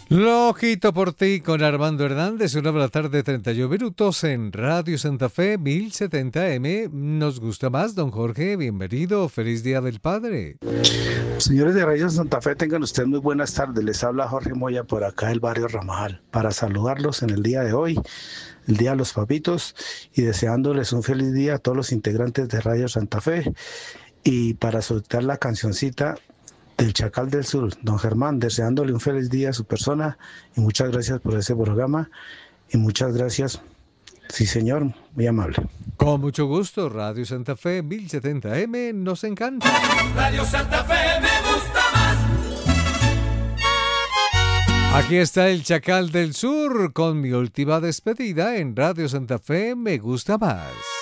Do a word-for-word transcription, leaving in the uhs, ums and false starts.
Lojito por ti con Armando Hernández, una de la tarde, treinta y uno minutos en Radio Santa Fe mil setenta M. Nos gusta más, don Jorge, bienvenido, feliz Día del Padre. Señores de Radio Santa Fe, tengan ustedes muy buenas tardes. Les habla Jorge Moya por acá del barrio Ramajal para saludarlos en el día de hoy, el Día de los Papitos, y deseándoles un feliz día a todos los integrantes de Radio Santa Fe. Y para soltar la cancioncita del Chacal del Sur, don Germán, deseándole un feliz día a su persona y muchas gracias por ese programa y muchas gracias, sí señor, muy amable. Con mucho gusto, Radio Santa Fe mil setenta M nos encanta. Radio Santa Fe me gusta más. Aquí está el Chacal del Sur con mi última despedida en Radio Santa Fe me gusta más.